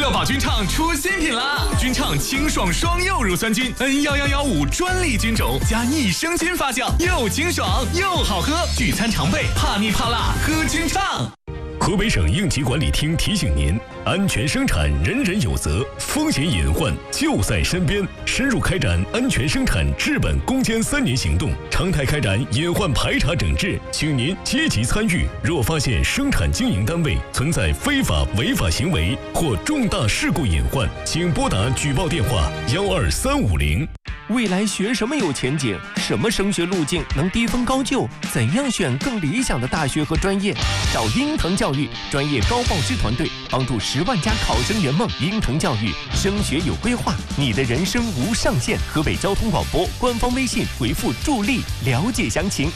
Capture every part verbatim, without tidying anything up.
乐宝菌畅出新品啦！菌畅清爽双柚乳酸菌 N 一一一五专利菌种加益生菌发酵，又清爽又好喝，聚餐常备，怕腻怕辣喝菌畅。 河北省应急管理厅提醒您：安全生产，人人有责，风险隐患就在身边。深入开展安全生产治本攻坚三年行动，常态开展隐患排查整治，请您积极参与。若发现生产经营单位存在非法违法行为或重大事故隐患，请拨打举报电话幺二三五零。 未来学什么有前景？什么升学路径能低分高就？怎样选更理想的大学和专业？找鹰腾教育专业高报师团队，帮助十万家考生圆梦。鹰腾教育升学有规划，你的人生无上限。河北交通广播官方微信回复助力了解详情。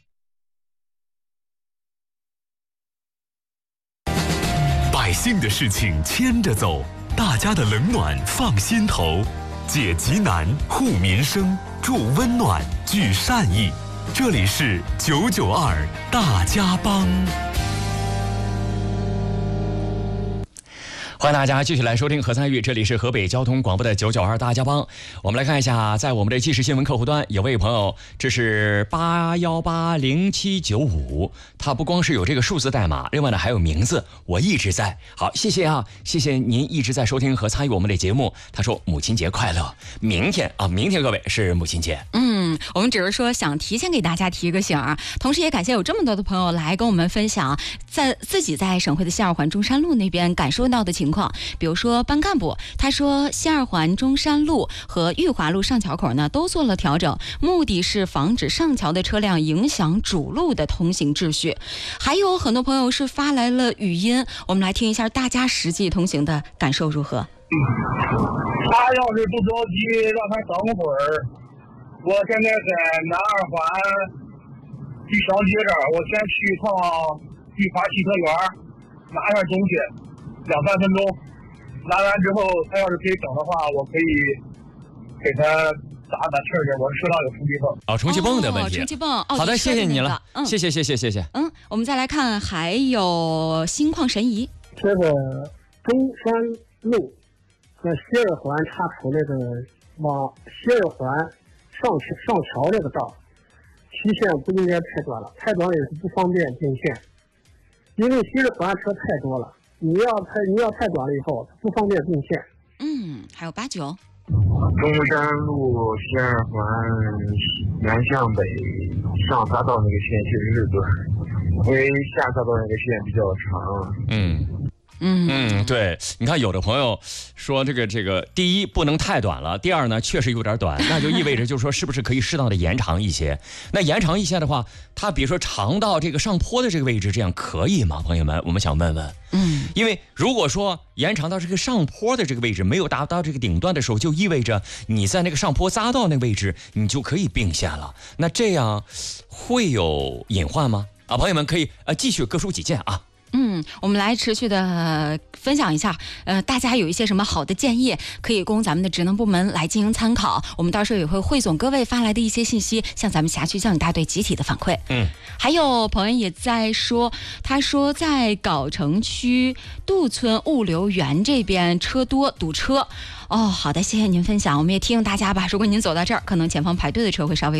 百姓的事情牵着走，大家的冷暖放心头。解急难，护民生，助温暖，聚善意。这里是九九二大家帮。 欢迎大家继续来收听和参与，这里是河北交通广播的九九二大家帮。我们来看一下，在我们的即时新闻客户端，有位朋友，这是八幺八零七九五，他不光是有这个数字代码，另外呢还有名字，我一直在。好，谢谢啊，谢谢您一直在收听和参与我们的节目。他说母亲节快乐，明天啊，明天各位是母亲节。 嗯，我们只是说想提前给大家提个醒儿，同时也感谢有这么多的朋友来跟我们分享，在自己在省会的西二环中山路那边感受到的情况。比如说班干部他说，西二环中山路和裕华路上桥口呢都做了调整，目的是防止上桥的车辆影响主路的通行秩序。还有很多朋友是发来了语音，我们来听一下大家实际通行的感受如何。 他要是不着急，让他等会儿。我现在在南二环第小街这儿，我先去一趟裕华汽车园拿下东西，两三分钟，拿完之后，他要是可以等的话，我可以给他打打气儿去。我身上有充气泵。 哦，充气泵的问题。 哦、充气泵。哦， 好的，谢谢你了。 嗯， 谢谢谢谢谢谢。 嗯，我们再来看，还有心旷神怡。 这个中山路和西二环岔口那个往西二环上上桥这个道，期限不应该太短了，太短也是不方便并线，因为西二环车太多了。你要太你要太短了以后不方便并线。 嗯，还有八九。 中山路西二环南向北上匝道那个线确实是短，因为下匝道那个线比较长。 嗯嗯嗯，对，你看有的朋友说这个这个，第一不能太短了，第二呢确实有点短，那就意味着就是说是不是可以适当的延长一些？那延长一些的话，它比如说长到这个上坡的这个位置，这样可以吗？朋友们，我们想问问。 嗯， 因为如果说延长到这个上坡的这个位置，没有达到这个顶端的时候，就意味着你在那个上坡匝道那个位置，你就可以并线了。那这样会有隐患吗？啊，朋友们可以呃继续各抒己见啊。 嗯，我们来持续的、呃、分享一下，呃，大家有一些什么好的建议，可以供咱们的职能部门来进行参考。我们到时候也会汇总各位发来的一些信息，向咱们辖区交警大队集体的反馈。 嗯， 还有朋友也在说，他说在藁城区杜村物流园这边车多堵车。哦，好的，谢谢您分享，我们也提醒大家吧，如果您走到这儿，可能前方排队的车会稍微